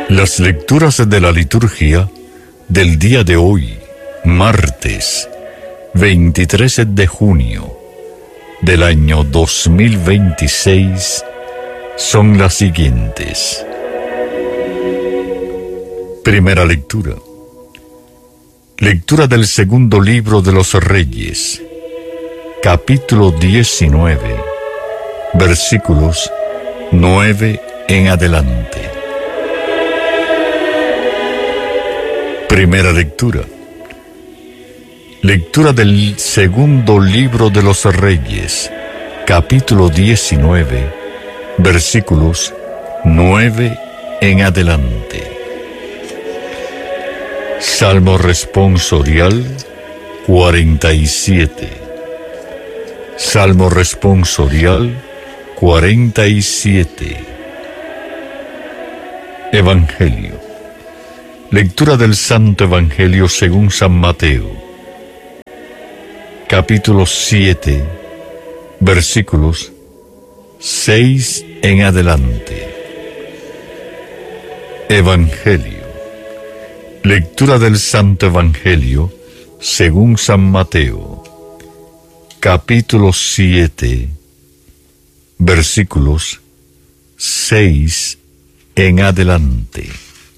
Las lecturas de la liturgia del día de hoy, martes 23 de junio del año 2026, son las siguientes. Primera lectura. Lectura del segundo libro de los Reyes, capítulo 19, versículos 9 en adelante. Primera lectura. Lectura del segundo libro de los Reyes, capítulo 19, versículos 9 en adelante. Salmo responsorial 47. Salmo responsorial 47. Evangelio. Lectura del Santo Evangelio según San Mateo, capítulo 7, versículos 6 en adelante. Evangelio. Lectura del Santo Evangelio según San Mateo, capítulo 7, versículos 6 en adelante.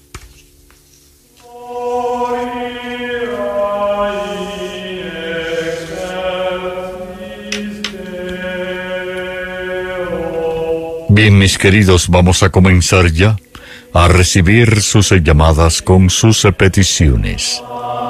Bien, mis queridos, vamos a comenzar ya a recibir sus llamadas con sus peticiones.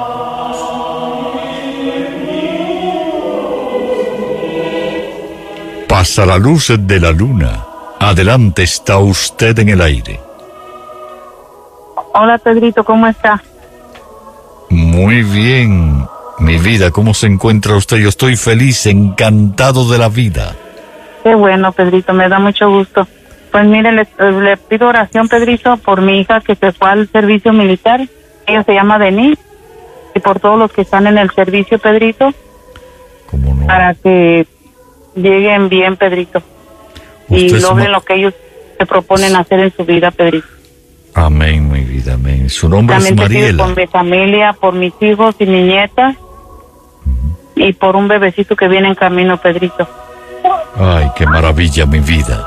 Pasa la luz de la luna. Adelante, está usted en el aire. Hola, Pedrito, ¿cómo está? Muy bien, mi vida, ¿cómo se encuentra usted? Yo estoy feliz, encantado de la vida. Qué bueno, Pedrito, me da mucho gusto. Pues mire, le pido oración, Pedrito, por mi hija que se fue al servicio militar. Ella se llama Denise. Y por todos los que están en el servicio, Pedrito. ¿Cómo no? Para que lleguen bien, Pedrito. Y logren lo que ellos se proponen hacer en su vida, Pedrito. Amén, mi vida, amén. Su nombre también es Mariela. Pido por mi familia, por mis hijos y mi nieta. Y por un bebecito que viene en camino, Pedrito. Ay, qué maravilla, mi vida.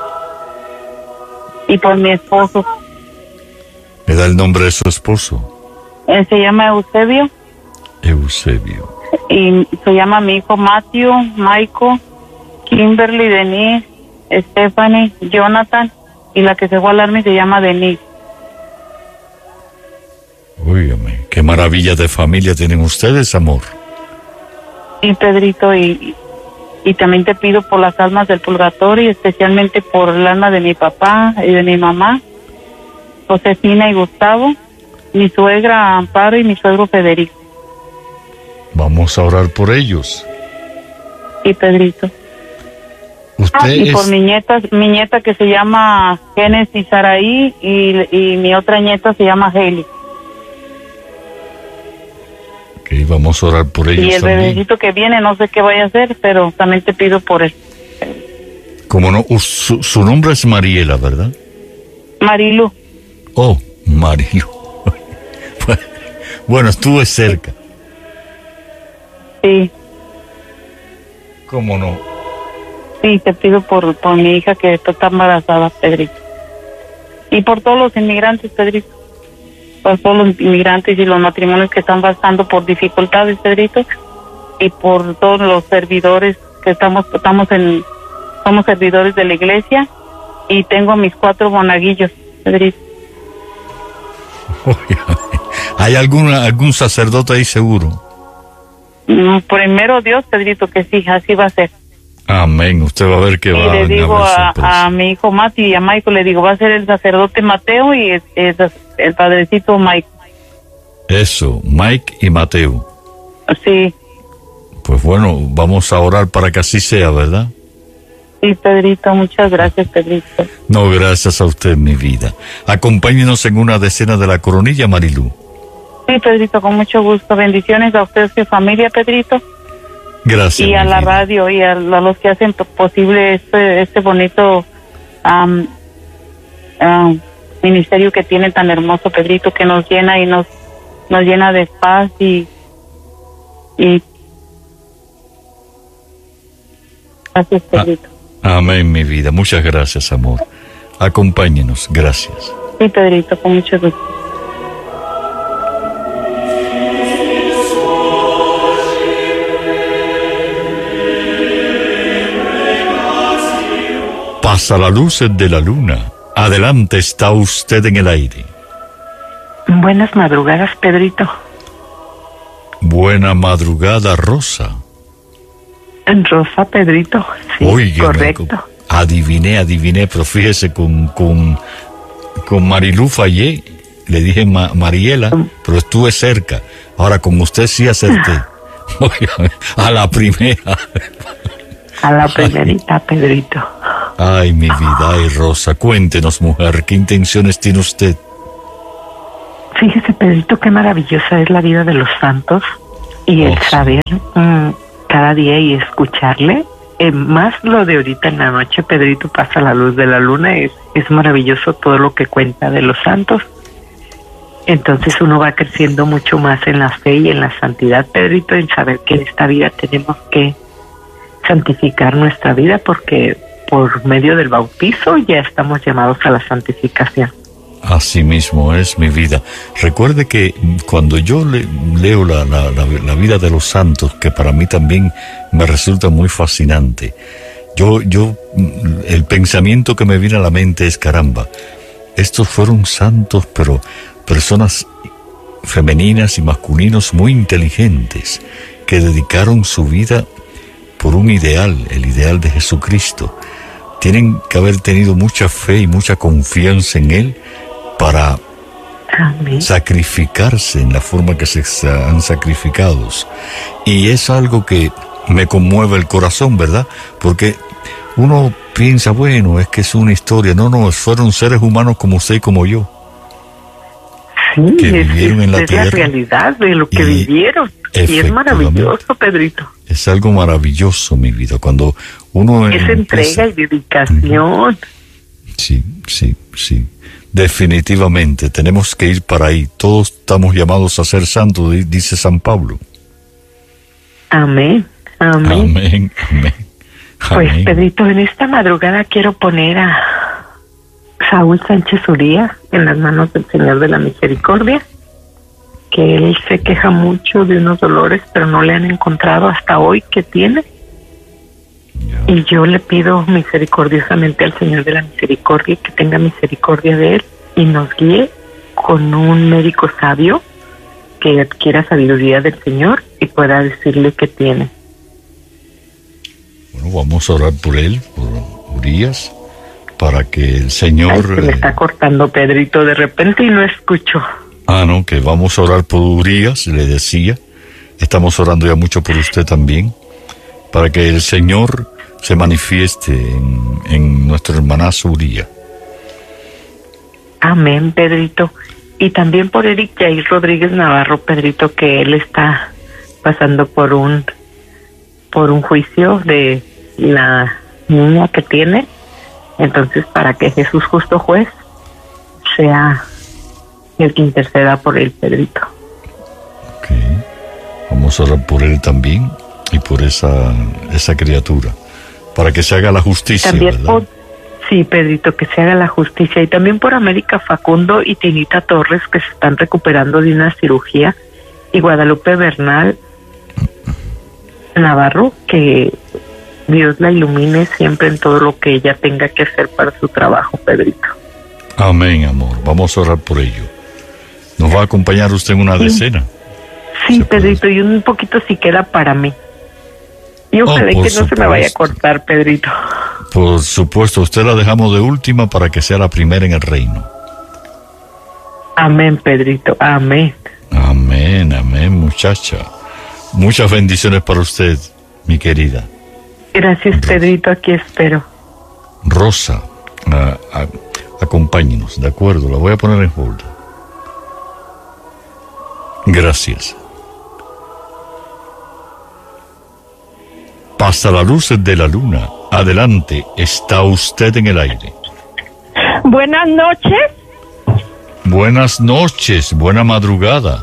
Y por mi esposo. ¿Me da el nombre de su esposo? Él se llama Eusebio. Eusebio. Y se llama mi hijo Matthew, Michael, Kimberly, Denise, Stephanie, Jonathan. Y la que se fue al army se llama Denise. Óigame, qué maravilla de familia tienen ustedes, amor. Sí, Pedrito, y también te pido por las almas del purgatorio, especialmente por el alma de mi papá y de mi mamá, Josefina y Gustavo, mi suegra Amparo y mi suegro Federico. Vamos a orar por ellos. Sí, Pedrito. Y por mi nieta que se llama Génesis Saraí y mi otra nieta se llama Hailey. Ok, vamos a orar por ellos. Y el también. bebecito que viene, no sé qué vaya a hacer, pero también te pido por él. Como no, su nombre es Mariela, ¿verdad? Marilu. Oh, Marilu. Bueno, estuve cerca. Sí. ¿Cómo no? Sí, te pido por mi hija que está embarazada, Pedrito. Y por todos los inmigrantes, Pedrito. Por todos los inmigrantes y los matrimonios que están pasando por dificultades, Pedrito. Y por todos los servidores que somos servidores de la iglesia. Y tengo mis 4 monaguillos, Pedrito. ¿Hay algún sacerdote ahí seguro? Primero Dios, Pedrito, que sí, así va a ser. Amén, usted va a ver que va a haber. Y le digo a mi hijo Mati y a Michael, le digo, va a ser el sacerdote Mateo y el padrecito Mike. Eso, Mike y Mateo. Sí. Pues bueno, vamos a orar para que así sea, ¿verdad? Sí, Pedrito, muchas gracias, Pedrito. No, gracias a usted, mi vida. Acompáñenos en una decena de la coronilla, Marilu. Sí, Pedrito, con mucho gusto. Bendiciones a ustedes y familia, Pedrito. Gracias. Y a la radio y a los que hacen posible este bonito ministerio que tiene tan hermoso, Pedrito, que nos llena y nos llena de paz y gracias, Pedrito. Amén, mi vida. Muchas gracias, amor. Acompáñenos. Gracias. Sí, Pedrito, con mucho gusto. Pasa la luz de la luna. Adelante, está usted en el aire. Buenas madrugadas, Pedrito. Buena madrugada, Rosa. Rosa, Pedrito. Sí, oiga, correcto. Adiviné, pero fíjese, con Marilú fallé, le dije Mariela, pero estuve cerca. Ahora con usted sí acerté. Oiga, a la primera. A la primerita, Pedrito. Ay, mi vida, ay, Rosa, cuéntenos, mujer, ¿qué intenciones tiene usted? Fíjese, Pedrito, qué maravillosa es la vida de los santos y el saber cada día y escucharle. Más lo de ahorita en la noche, Pedrito, pasa la luz de la luna, es maravilloso todo lo que cuenta de los santos. Entonces uno va creciendo mucho más en la fe y en la santidad, Pedrito, en saber que en esta vida tenemos que santificar nuestra vida porque por medio del bautizo ya estamos llamados a la santificación. Así mismo es, mi vida. Recuerde que cuando yo leo la vida de los santos, que para mí también me resulta muy fascinante, el pensamiento que me viene a la mente es, caramba, estos fueron santos, pero personas femeninas y masculinos muy inteligentes, que dedicaron su vida por un ideal, el ideal de Jesucristo. Tienen que haber tenido mucha fe y mucha confianza en Él para sacrificarse en la forma que se han sacrificado. Y es algo que me conmueve el corazón, ¿verdad? Porque uno piensa, bueno, es que es una historia. No, fueron seres humanos como usted y como yo. Sí, que vivieron en la tierra. Es la realidad de lo que vivieron. Y es maravilloso, Pedrito. Es algo maravilloso, mi vida, cuando uno es entrega y dedicación. Sí. Definitivamente, tenemos que ir para ahí. Todos estamos llamados a ser santos, dice San Pablo. Amén. Pues, Pedrito, en esta madrugada quiero poner a Saúl Sánchez Urías en las manos del Señor de la Misericordia, que él se queja mucho de unos dolores, pero no le han encontrado hasta hoy que tiene. Y yo le pido misericordiosamente al Señor de la Misericordia que tenga misericordia de él y nos guíe con un médico sabio que adquiera sabiduría del Señor y pueda decirle qué tiene. Bueno, vamos a orar por él, por Urías, para que el Señor... Ay, se me está cortando, Pedrito, de repente y no escucho. No, que vamos a orar por Urías, le decía. Estamos orando ya mucho por usted también, para que el Señor se manifieste en nuestro hermanazo Urías. Amén, Pedrito. Y también por Eric Jair Rodríguez Navarro, Pedrito, que él está pasando por un juicio de la niña que tiene. Entonces, para que Jesús, justo juez, sea el que interceda por él, Pedrito. Ok. Vamos a orar por él también y por esa criatura, para que se haga la justicia, también ¿verdad? Sí, Pedrito, que se haga la justicia. Y también por América Facundo y Tinita Torres, que se están recuperando de una cirugía. Y Guadalupe Bernal Navarro, que Dios la ilumine siempre en todo lo que ella tenga que hacer para su trabajo, Pedrito. Amén, amor. Vamos a orar por ello. ¿Nos va a acompañar usted en una decena? Sí, Pedrito, y un poquito si queda para mí. Y ojalá que no se me vaya a cortar, Pedrito. Por supuesto, usted la dejamos de última para que sea la primera en el reino. Amén, Pedrito, amén. Amén, muchacha. Muchas bendiciones para usted, mi querida. Gracias, Rosa. Pedrito, aquí espero. Rosa, acompáñenos, ¿de acuerdo? La voy a poner en hold. Gracias. Pasa la luz de la luna. Adelante, está usted en el aire. Buenas noches. Buenas noches, buena madrugada.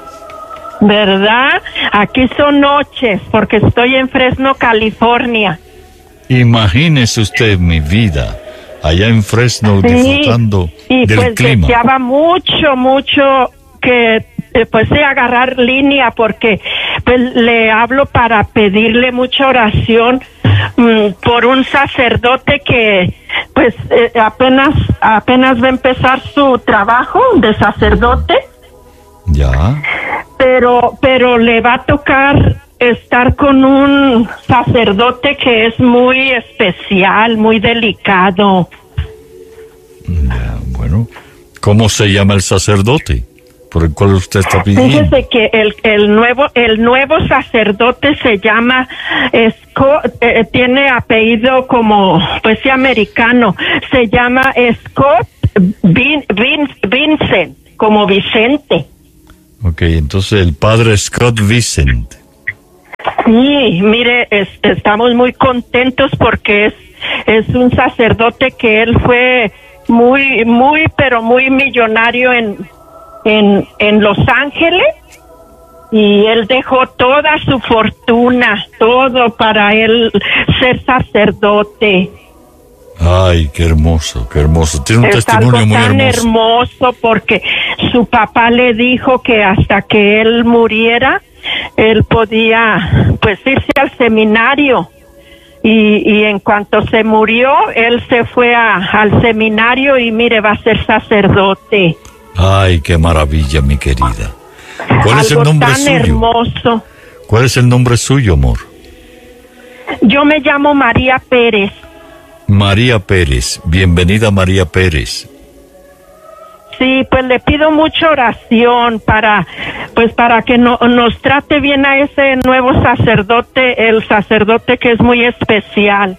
¿Verdad? Aquí son noches, porque estoy en Fresno, California. Imagínese usted mi vida, allá en Fresno, disfrutando del pues clima. Deseaba mucho que pues sí, agarrar línea, porque pues le hablo para pedirle mucha oración por un sacerdote que pues apenas va a empezar su trabajo de sacerdote. Ya. Pero le va a tocar estar con un sacerdote que es muy especial, muy delicado. Ya, bueno, ¿cómo se llama el sacerdote por el cual usted está pidiendo? Fíjese que el nuevo sacerdote se llama Scott, tiene apellido como pues sí americano, se llama Scott Vincent, como Vicente. Ok, entonces el padre Scott Vincent. Sí, mire, estamos muy contentos porque es un sacerdote que él fue pero muy millonario en Los Ángeles, y él dejó toda su fortuna, todo para él ser sacerdote. Ay, qué hermoso, qué hermoso. Tiene un testimonio muy hermoso. Tan hermoso porque su papá le dijo que hasta que él muriera, él podía pues irse al seminario. Y en cuanto se murió, él se fue al seminario y mire, va a ser sacerdote. Ay, qué maravilla, mi querida. ¿Cuál es el nombre suyo? Hermoso. ¿Cuál es el nombre suyo, amor? Yo me llamo María Pérez. María Pérez, bienvenida María Pérez. Sí, pues le pido mucha oración para que nos trate bien a ese nuevo sacerdote, el sacerdote que es muy especial.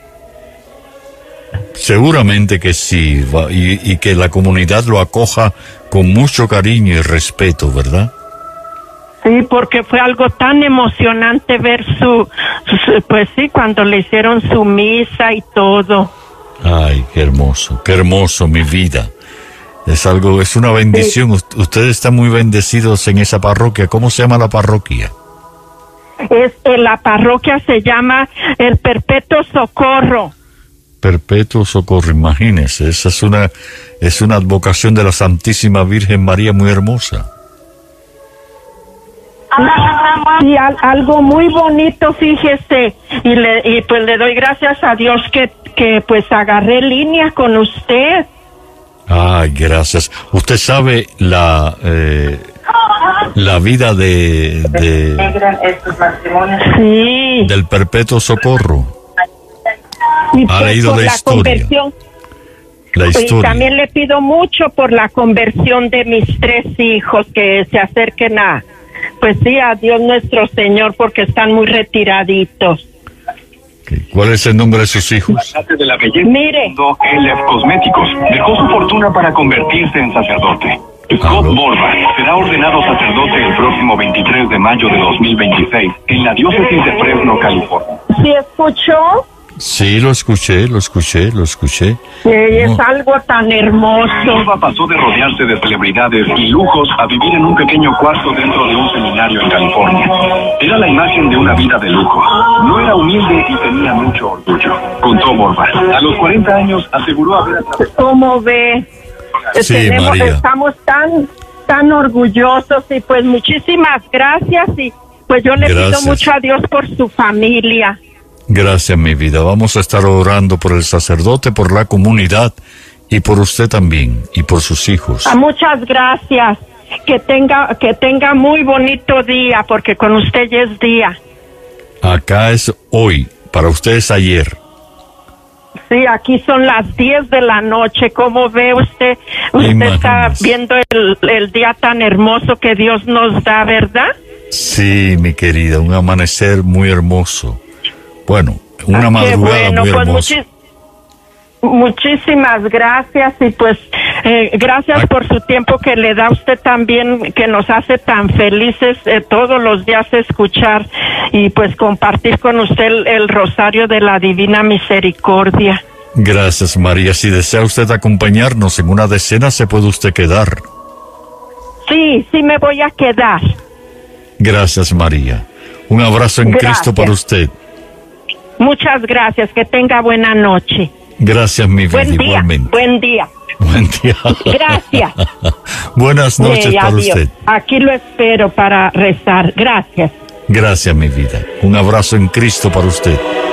Seguramente que sí, y que la comunidad lo acoja con mucho cariño y respeto, ¿verdad? Sí, porque fue algo tan emocionante ver pues sí, cuando le hicieron su misa y todo. Ay, qué hermoso, mi vida. Es una bendición. Sí. Ustedes están muy bendecidos en esa parroquia. ¿Cómo se llama la parroquia? La parroquia se llama el Perpetuo Socorro. Perpetuo Socorro, imagínense. Esa es una advocación de la Santísima Virgen María muy hermosa. Sí, algo muy bonito, fíjese, y pues le doy gracias a Dios que pues agarré línea con usted. Ay, gracias. Usted sabe la vida sí, del Perpetuo Socorro. Y ha leído de historia. La historia. Y también le pido mucho por la conversión de mis 3 hijos, que se acerquen a Dios nuestro Señor, porque están muy retiraditos. ¿Cuál es el nombre de sus hijos? Mire, LF Cosméticos dejó su fortuna para convertirse en sacerdote. Scott Borba será ordenado sacerdote el próximo 23 de mayo de 2026 en la diócesis de Fresno, California. ¿Sí escuchó? Sí, lo escuché. Es algo tan hermoso. Borba pasó de rodearse de celebridades y lujos a vivir en un pequeño cuarto dentro de un seminario en California. Era la imagen de una vida de lujo. No era humilde y tenía mucho orgullo, contó Borba. A los 40 años aseguró haber... ¿Cómo ve? Sí, María. Estamos tan orgullosos, y pues muchísimas gracias, y pues yo le pido mucho a Dios por su familia. Gracias, mi vida. Vamos a estar orando por el sacerdote, por la comunidad y por usted también y por sus hijos. Muchas gracias. Que tenga muy bonito día, porque con usted ya es día. Acá es hoy, para usted es ayer. Sí, aquí son las 10 de la noche. ¿Cómo ve usted? Usted está viendo el día tan hermoso que Dios nos da, ¿verdad? Sí, mi querida, un amanecer muy hermoso. Bueno, una madrugada muy hermosa. Muchísimas gracias, y pues gracias por su tiempo que le da usted también, que nos hace tan felices todos los días escuchar y pues compartir con usted el Rosario de la Divina Misericordia. Gracias, María. Si desea usted acompañarnos en una decena, se puede usted quedar. Sí, me voy a quedar. Gracias, María. Un abrazo en Cristo para usted. Muchas gracias, que tenga buena noche. Gracias, mi vida, Buen día, igualmente. buen día. Buen día. Gracias. Buenas noches para adiós. usted. Aquí lo espero para rezar. Gracias. Gracias, mi vida. Un abrazo en Cristo para usted.